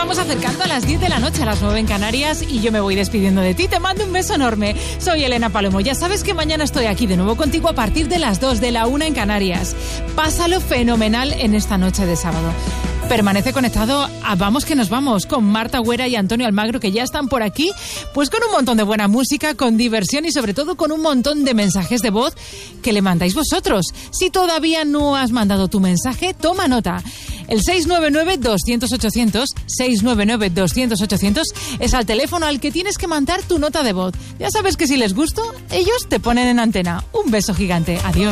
vamos acercando a las 10 de la noche, a las 9 en Canarias, y yo me voy despidiendo de ti. Te mando un beso enorme. Soy Elena Palomo. Ya sabes que mañana estoy aquí de nuevo contigo a partir de las 2 de la 1 en Canarias. Pásalo fenomenal en esta noche de sábado. Permanece conectado a Vamos que nos vamos con Marta Güera y Antonio Almagro, que ya están por aquí, pues con un montón de buena música, con diversión y sobre todo con un montón de mensajes de voz que le mandáis vosotros. Si todavía no has mandado tu mensaje, toma nota. El 699-200-800, 699-200-800 es al teléfono al que tienes que mandar tu nota de voz. Ya sabes que si les gusto, ellos te ponen en antena. Un beso gigante. Adiós.